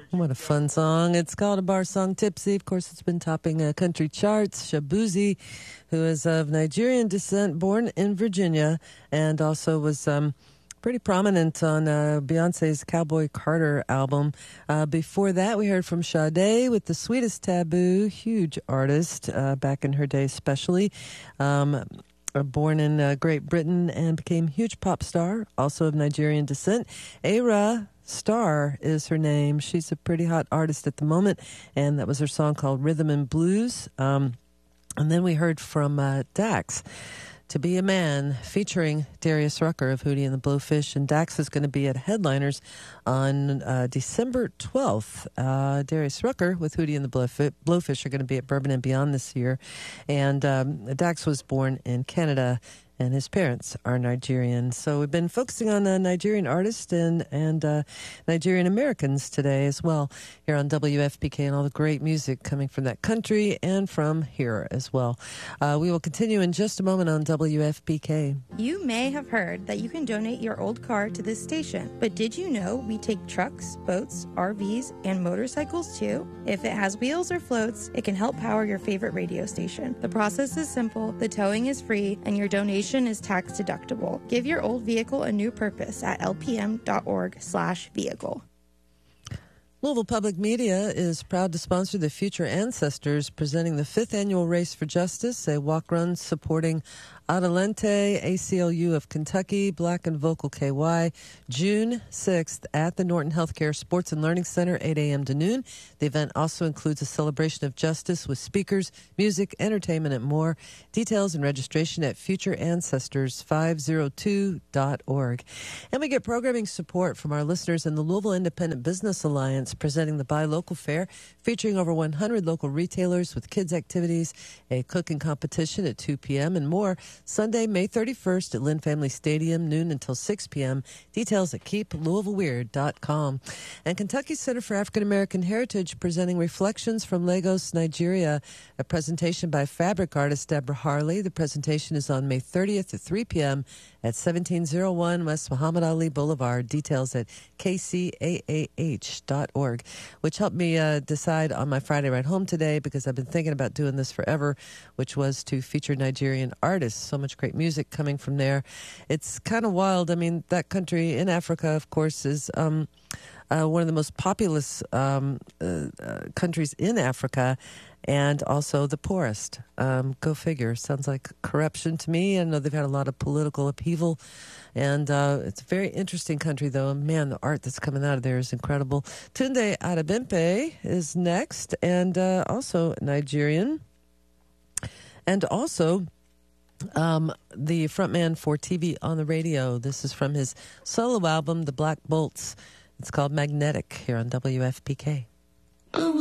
What a fun song. It's called A Bar Song Tipsy. Of course, it's been topping country charts. Shabuzi, who is of Nigerian descent, born in Virginia, and also was pretty prominent on Beyonce's Cowboy Carter album. Before that, we heard from Sade with The Sweetest Taboo, huge artist back in her day especially. Born in Great Britain and became huge pop star, also of Nigerian descent. Ayra Starr is her name. She's a pretty hot artist at the moment, and that was her song called Rhythm and Blues. And then we heard from Dax, To Be a Man, featuring Darius Rucker of Hootie and the Blowfish. And Dax is going to be at Headliners on December 12th. Darius Rucker with Hootie and the Blowfish are going to be at Bourbon and Beyond this year. And Dax was born in Canada, and his parents are Nigerian. So we've been focusing on Nigerian artists and Nigerian Americans today as well here on WFPK, and all the great music coming from that country and from here as well. We will continue in just a moment on WFPK. You may have heard that you can donate your old car to this station, but did you know we take trucks, boats, RVs, and motorcycles too? If it has wheels or floats, it can help power your favorite radio station. The process is simple, the towing is free, and your donation is tax deductible. Give your old vehicle a new purpose at lpm.org/vehicle. Louisville Public Media is proud to sponsor the Future Ancestors, presenting the 5th Annual Race for Justice, a walk-run supporting Adelante, ACLU of Kentucky, Black and Vocal KY, June 6th at the Norton Healthcare Sports and Learning Center, 8 a.m. to noon. The event also includes a celebration of justice with speakers, music, entertainment, and more. Details and registration at futureancestors502.org. And we get programming support from our listeners in the Louisville Independent Business Alliance, presenting the Buy Local Fair, featuring over 100 local retailers with kids' activities, a cooking competition at 2 p.m., and more. Sunday, May 31st at Lynn Family Stadium, noon until 6 p.m. Details at keeplouisvilleweird.com. And Kentucky Center for African American Heritage presenting Reflections from Lagos, Nigeria, a presentation by fabric artist Deborah Harley. The presentation is on May 30th at 3 p.m. at 1701 West Muhammad Ali Boulevard. Details at kcaah.org, which helped me decide on my Friday ride home today, because I've been thinking about doing this forever, which was to feature Nigerian artists. So much great music coming from there. It's kind of wild. I mean, that country in Africa, of course, is one of the most populous countries in Africa, and also the poorest. Go figure. Sounds like corruption to me. I know they've had a lot of political upheaval, and it's a very interesting country, though. Man, the art that's coming out of there is incredible. Tunde Adebimpe is next, and also Nigerian, and also the frontman for TV on the Radio. This is from his solo album, The Black Bolts. It's called Magnetic, here on WFPK.